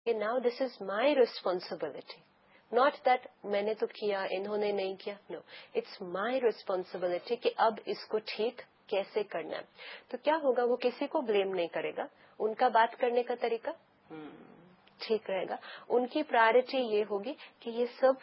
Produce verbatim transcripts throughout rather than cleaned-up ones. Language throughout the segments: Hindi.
कि now this is my responsibility, not that मैंने तो किया इन्होंने नहीं किया, नो, इट्स माई रिस्पॉन्सिबिलिटी कि अब इसको ठीक कैसे करना है। तो क्या होगा, वो किसी को ब्लेम नहीं करेगा, उनका बात करने का तरीका ठीक रहेगा, उनकी प्रायोरिटी ये होगी कि ये सब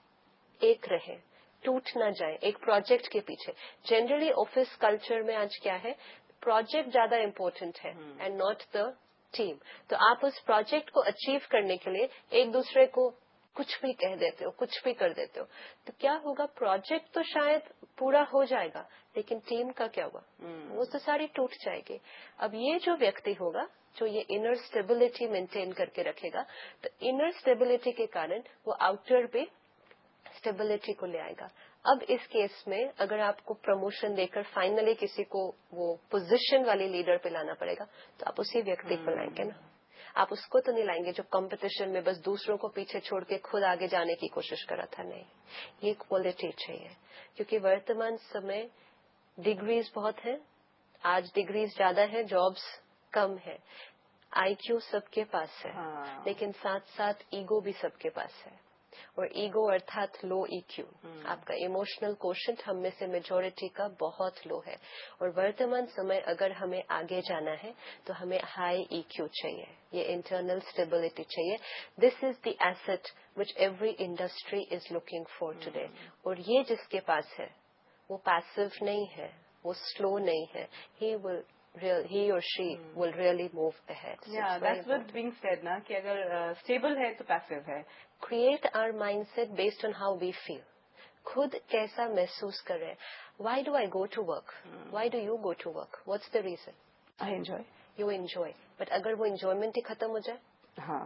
एक रहे, टूट ना जाए एक प्रोजेक्ट के पीछे। जनरली ऑफिस कल्चर में आज क्या है, प्रोजेक्ट ज्यादा इम्पोर्टेंट है एंड नॉट द टीम। तो आप उस प्रोजेक्ट को अचीव करने के लिए एक दूसरे को कुछ भी कह देते हो, कुछ भी कर देते हो, तो क्या होगा, प्रोजेक्ट तो शायद पूरा हो जाएगा लेकिन टीम का क्या होगा, वो तो सारी टूट जाएगी। अब ये जो व्यक्ति होगा जो ये इनर स्टेबिलिटी मेंटेन करके रखेगा, तो इनर स्टेबिलिटी के कारण वो आउटर पे स्टेबिलिटी को ले आएगा। अब इस केस में अगर आपको प्रमोशन देकर फाइनली किसी को वो पोजीशन वाली लीडर पे लाना पड़ेगा, तो आप उसी व्यक्ति को लाएंगे ना, आप उसको तो नहीं लाएंगे जो कंपटीशन में बस दूसरों को पीछे छोड़ के खुद आगे जाने की कोशिश करा था। नहीं, ये क्वालिटी चाहिए, क्योंकि वर्तमान समय डिग्रीज बहुत है, आज डिग्रीज ज्यादा है, जॉब्स कम है, आईक्यू सबके पास है, हाँ। लेकिन साथ साथ ईगो भी सबके पास है, और ईगो अर्थात लो ईक्यू, आपका इमोशनल कोशेंट हम में से मेजोरिटी का बहुत लो है। और वर्तमान समय अगर हमें आगे जाना है तो हमें हाई ईक्यू चाहिए, ये इंटरनल स्टेबिलिटी चाहिए। This is the asset which every industry is looking for today. और ये जिसके पास है वो पैसिव नहीं है, वो स्लो नहीं है, he will Real, he or she hmm. will really move ahead. So yeah, that's what being said, ना कि अगर uh, stable है तो passive है. Create our mindset based on how we feel. खुद कैसा महसूस कर रहे हैं. Why do I go to work? Hmm. Why do you go to work? What's the reason? I enjoy. You enjoy. But अगर वो enjoyment ही खत्म हो जाए? हाँ.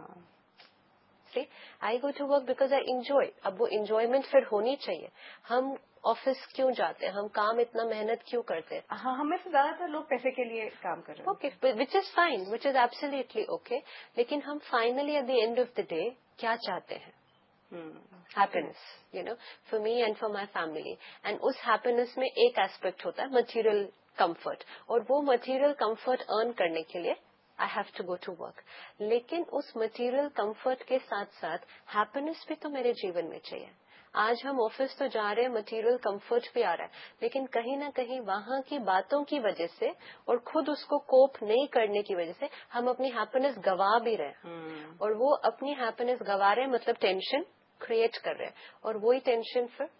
See, I go to work because I enjoy. अब वो enjoyment फिर होनी चाहिए. हम ऑफिस क्यों जाते हैं, हम काम इतना मेहनत क्यों करते हैं? हाँ, हमें से ज्यादातर लोग पैसे के लिए काम कर रहे हैं। Okay, which is fine, which is absolutely okay, लेकिन हम finally at the end of the day क्या चाहते हैं? Happiness, you know, for me and for my family. And उस हैप्पीनेस में एक एस्पेक्ट होता है मटेरियल कंफर्ट, और वो मटेरियल कंफर्ट अर्न करने के लिए I have to go to work. लेकिन उस मटेरियल कंफर्ट के साथ साथ हैप्पीनेस भी तो मेरे जीवन में चाहिए। आज हम ऑफिस तो जा रहे हैं, मटेरियल कंफर्ट भी आ रहा है, लेकिन कहीं ना कहीं वहां की बातों की वजह से और खुद उसको कोप नहीं करने की वजह से हम अपनी हैप्पीनेस गवा भी रहे हैं। hmm. और वो अपनी हैप्पीनेस गवा रहे हैं, मतलब टेंशन क्रिएट कर रहे हैं, और वही टेंशन फिर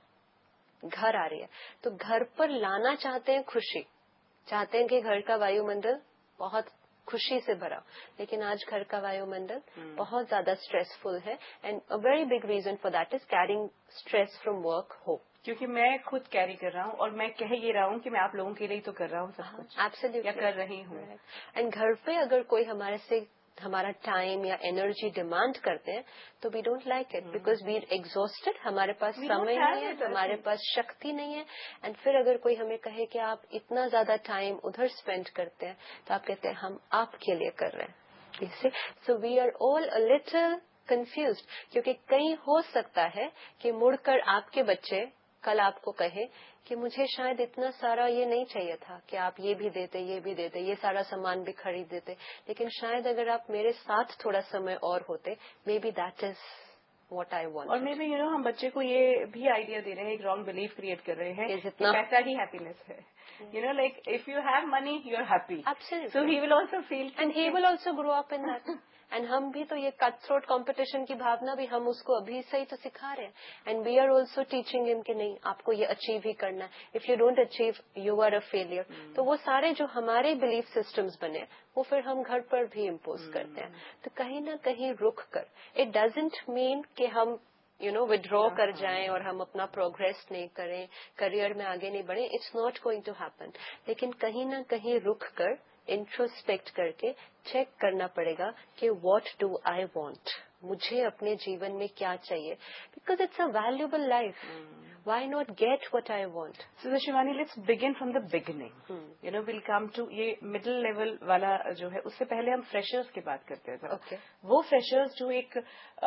घर आ रही है। तो घर पर लाना चाहते हैं खुशी, चाहते हैं कि घर का वायुमंडल बहुत खुशी से भरा, लेकिन आज घर का वायुमंडल hmm. बहुत ज्यादा स्ट्रेसफुल है। And a very big reason for that is carrying stress from work home. क्योंकि मैं खुद कैरी कर रहा हूँ और मैं कह ये रहा हूँ कि मैं आप लोगों के लिए तो कर रहा हूँ सब कुछ, एब्सोल्युटली या कर रही हूँ। एंड घर पे अगर कोई हमारे से हमारा टाइम या एनर्जी डिमांड करते हैं तो we don't like it, because we are exhausted, हमारे पास समय नहीं है, हमारे पास शक्ति नहीं है। एंड फिर अगर कोई हमें कहे कि आप इतना ज्यादा टाइम उधर स्पेंड करते हैं, तो आप कहते हैं हम आपके लिए कर रहे हैं। So we are all a little confused, क्योंकि कहीं हो सकता है कि मुड़कर आपके बच्चे कल आपको कहे कि मुझे शायद इतना सारा ये नहीं चाहिए था कि आप ये भी देते, ये भी देते, ये सारा सामान भी खरीद देते, लेकिन शायद अगर आप मेरे साथ थोड़ा समय और होते, may be that is what I want. और मे बी यू नो हम बच्चे को ये भी आइडिया दे रहे हैं, एक रॉन्ग बिलीफ क्रिएट कर रहे हैं कि पैसा ही हैप्पीनेस है। You know, like if you have money you are happy, so he will also feel and he will also grow up in that. And हम भी तो ये कट थ्रोट कॉम्पिटिशन की भावना भी हम उसको अभी से ही तो सिखा रहे हैं। And we are also teaching him कि नहीं, आपको ये अचीव ही करना है, if you don't achieve you are a failure. तो वो सारे जो हमारे बिलीफ सिस्टम्स बने वो फिर हम घर पर भी इम्पोज hmm. करते हैं। तो कहीं ना कहीं रुक कर, इट डजेंट मीन कि हम यू नो विड्रॉ कर जाएं और हम अपना प्रोग्रेस नहीं करें, करियर में आगे नहीं बढ़े, it's not going to happen. लेकिन कहीं ना कहीं रुक कर इंट्रोस्पेक्ट करके चेक करना पड़ेगा कि व्हाट डू आई वांट, मुझे अपने जीवन में क्या चाहिए, because it's a valuable life. Why not get what I want? So Shivani, let's begin from the beginning. You know, will come to ये मिडिल लेवल वाला जो है, उससे पहले हम फ्रेशर्स की बात करते हैं। okay. वो फ्रेशर्स जो एक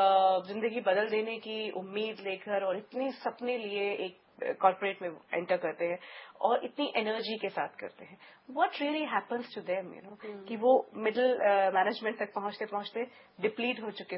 जिंदगी बदल देने की उम्मीद लेकर और इतने सपने लिए एक कॉर्पोरेट में एंटर करते हैं और इतनी एनर्जी के साथ करते हैं, what really happens to them, you know, कि वो मिडिल मैनेजमेंट तक पहुंचते पहुंचते डिप्लीट हो चुके